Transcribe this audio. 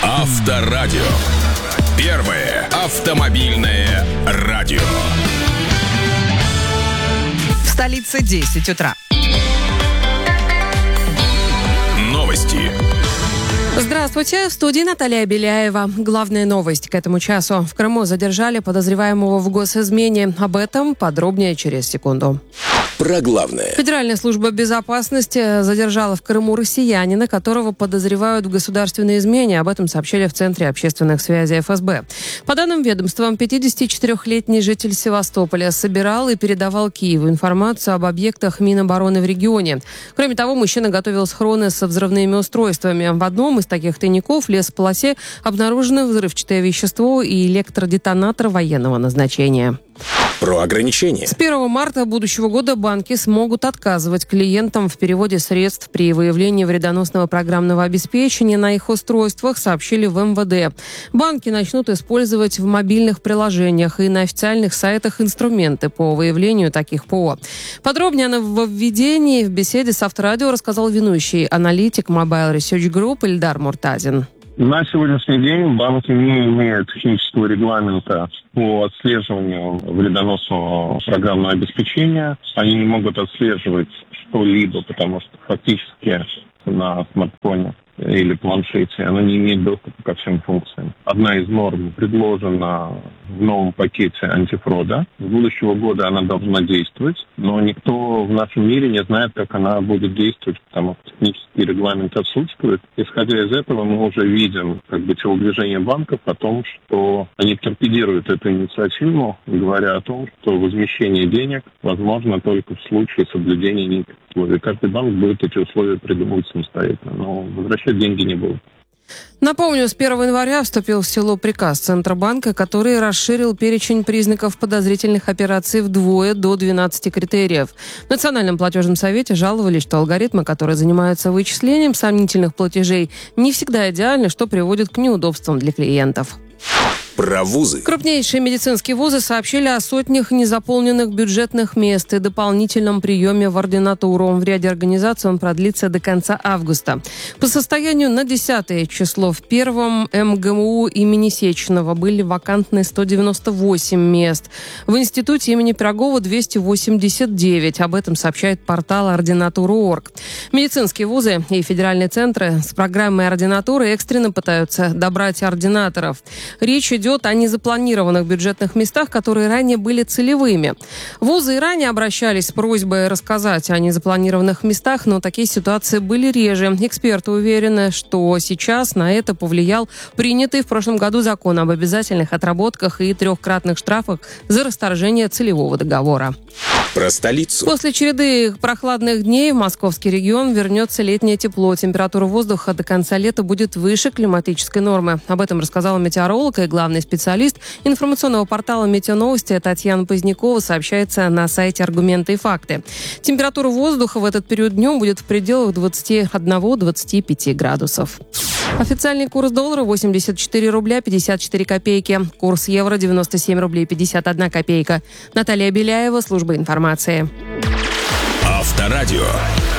Авторадио. Первое автомобильное радио. В столице 10 утра. Новости. Здравствуйте, в студии Наталья Беляева. Главная новость к этому часу. В Крыму задержали подозреваемого в госизмене. Об этом подробнее через секунду. Про главное. Федеральная служба безопасности задержала в Крыму россиянина, которого подозревают в государственной измене. Об этом сообщили в Центре общественных связей ФСБ. По данным ведомства, 54-летний житель Севастополя собирал и передавал Киеву информацию об объектах Минобороны в регионе. Кроме того, мужчина готовил схроны со взрывными устройствами. В одном из таких тайников в лесополосе обнаружено взрывчатое вещество и электродетонатор военного назначения. Про ограничения. С 1 марта будущего года банки смогут отказывать клиентам в переводе средств при выявлении вредоносного программного обеспечения на их устройствах, сообщили в МВД. Банки начнут использовать в мобильных приложениях и на официальных сайтах инструменты по выявлению таких ПО. Подробнее о нововведении в беседе с Авторадио рассказал ведущий аналитик Mobile Research Group Ильдар Муртазин. На сегодняшний день банки не имеют технического регламента по отслеживанию вредоносного программного обеспечения. Они не могут отслеживать что-либо, потому что фактически на смартфоне или планшете оно не имеет доступа ко всем функциям. Одна из норм предложена в новом пакете антифрода. С будущего года она должна действовать, но никто в нашем мире не знает, как она будет действовать, потому что технический регламент отсутствует. Исходя из этого, мы уже видим телодвижение банков о том, что они торпедируют эту инициативу, говоря о том, что возмещение денег возможно только в случае соблюдения неких условий. Каждый банк будет эти условия придумывать самостоятельно, но возвращать деньги не будут. Напомню, с 1 января вступил в силу приказ Центробанка, который расширил перечень признаков подозрительных операций вдвое до 12 критериев. В Национальном платежном совете жаловались, что алгоритмы, которые занимаются вычислением сомнительных платежей, не всегда идеальны, что приводит к неудобствам для клиентов. Про вузы. Крупнейшие медицинские вузы сообщили о сотнях незаполненных бюджетных мест и дополнительном приеме в ординатуру. В ряде организаций он продлится до конца августа. По состоянию на 10 число в первом МГУ имени Сеченова были вакантны 198 мест. В институте имени Пирогова 289. Об этом сообщает портал ординатура.орг. Медицинские вузы и федеральные центры с программой ординатуры экстренно пытаются добрать ординаторов. Речь идет о незапланированных бюджетных местах, которые ранее были целевыми. Вузы и ранее обращались с просьбой рассказать о незапланированных местах, но такие ситуации были реже. Эксперты уверены, что сейчас на это повлиял принятый в прошлом году закон об обязательных отработках и 3-кратных штрафах за расторжение целевого договора. Про столицу. После череды прохладных дней в московский регион вернется летнее тепло. Температура воздуха до конца лета будет выше климатической нормы. Об этом рассказала метеоролог и главный специалист информационного портала «Метеоновости» Татьяна Позднякова, сообщается на сайте «Аргументы и факты». Температура воздуха в этот период днем будет в пределах 21-25 градусов. Официальный курс доллара 84 рубля 54 копейки. Курс евро 97 рублей 51 копейка. Наталья Беляева, служба информации. Авторадио.